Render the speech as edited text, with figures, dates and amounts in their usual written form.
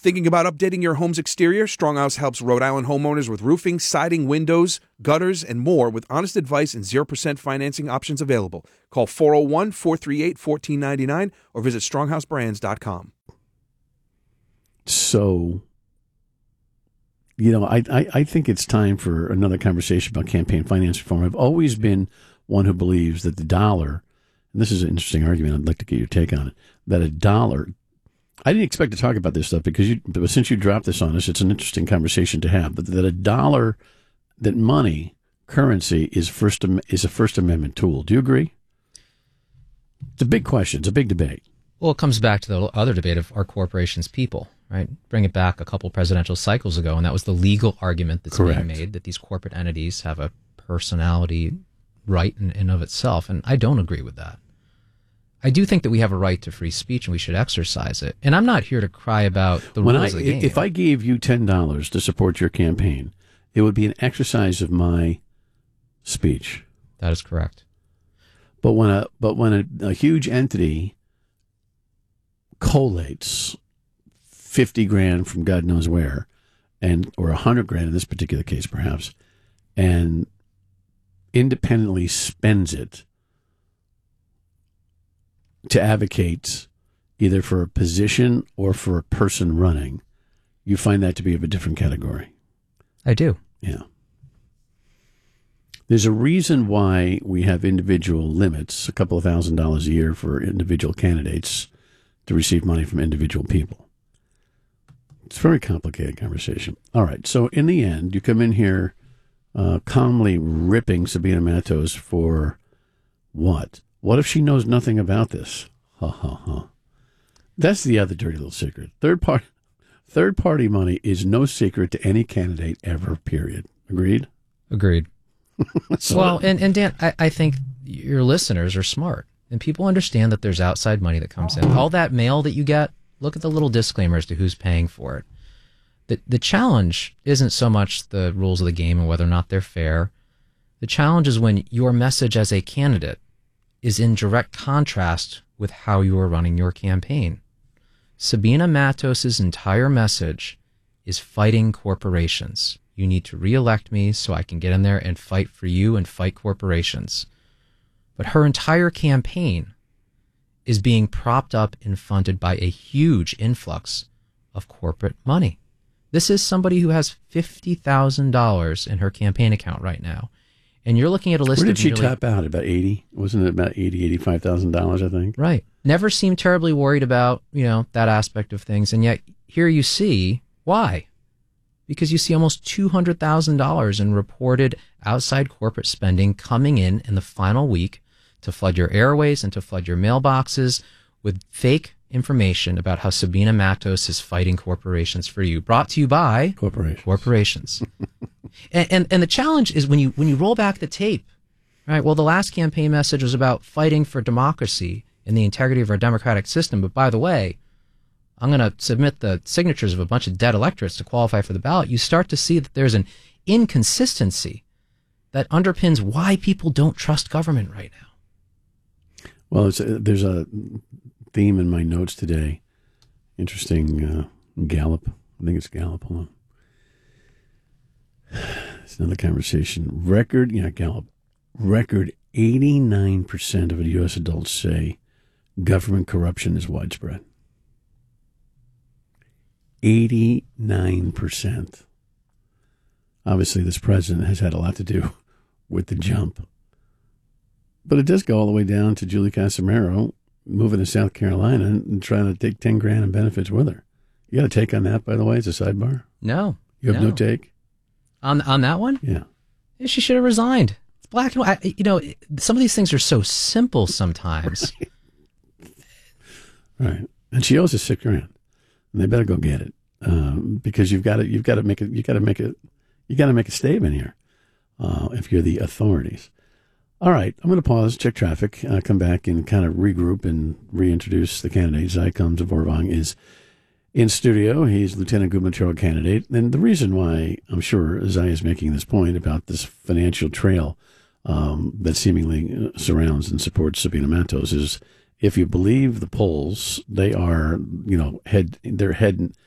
Thinking about updating your home's exterior? Stronghouse helps Rhode Island homeowners with roofing, siding, windows, gutters, and more with honest advice and 0% financing options available. Call 401-438-1499 or visit stronghouseBrands.com. So, I think it's time for another conversation about campaign finance reform. I've always been one who believes that the dollar, and this is an interesting argument, I'd like to get your take on it, that a dollar, I didn't expect to talk about this stuff but since you dropped this on us, it's an interesting conversation to have, but that a dollar, that money, currency, is a First Amendment tool. Do you agree? It's a big question. It's a big debate. Well, it comes back to the other debate of, are corporations people, right? Bring it back a couple presidential cycles ago, and that was the legal argument that's being made, that these corporate entities have a personality right in and of itself, and I don't agree with that. I do think that we have a right to free speech and we should exercise it. And I'm not here to cry about the rules of the game. If I gave you $10 to support your campaign, it would be an exercise of my speech. That is correct. But when a huge entity collates 50 grand from God knows where, or 100 grand in this particular case, perhaps, and independently spends it to advocate either for a position or for a person running, you find that to be of a different category. I do. Yeah. There's a reason why we have individual limits, a couple of $1,000s a year for individual candidates to receive money from individual people. It's a very complicated conversation. All right. So in the end, you come in here calmly ripping Sabina Matos for what? What if she knows nothing about this? Ha, ha, ha. That's the other dirty little secret. Third party money is no secret to any candidate ever, period. Agreed? Agreed. Well, and Dan, I think your listeners are smart, and people understand that there's outside money that comes in. All that mail that you get, look at the little disclaimer as to who's paying for it. The challenge isn't so much the rules of the game and whether or not they're fair. The challenge is when your message as a candidate is in direct contrast with how you are running your campaign. Sabina Matos' entire message is fighting corporations. You need to reelect me so I can get in there and fight for you and fight corporations. But her entire campaign is being propped up and funded by a huge influx of corporate money. This is somebody who has $50,000 in her campaign account right now. And you're looking at a list of... Where did she top out? About 80? Wasn't it about $85,000, I think? Right. Never seemed terribly worried about, that aspect of things. And yet here you see why. Because you see almost $200,000 in reported outside corporate spending coming in the final week to flood your airways and to flood your mailboxes with fake information about how Sabina Matos is fighting corporations for you. Brought to you by corporations. And the challenge is when you roll back the tape, right? Well, the last campaign message was about fighting for democracy and the integrity of our democratic system. But by the way, I'm going to submit the signatures of a bunch of dead electorates to qualify for the ballot. You start to see that there's an inconsistency that underpins why people don't trust government right now. Well, there's a theme in my notes today. Interesting. Gallup. I think it's Gallup. Hold on. It's another conversation. Gallup. Record 89% of U.S. adults say government corruption is widespread. 89%. Obviously, this president has had a lot to do with the jump. But it does go all the way down to Julie Casimiro moving to South Carolina and trying to take 10 grand in benefits with her. You got a take on that, by the way, as a sidebar? No. You have no take? On that one? Yeah. She should have resigned. It's black and white. Some of these things are so simple sometimes. Right. And she owes us $6 grand. And they better go get it. Because you've got to make a statement here. If you're the authorities. All right, I'm going to pause, check traffic, come back and kind of regroup and reintroduce the candidate. Zaykom Zavorvang is in studio. He's lieutenant gubernatorial candidate. And the reason why I'm sure Zay is making this point about this financial trail that seemingly surrounds and supports Sabina Matos is, if you believe the polls, they are, they're heading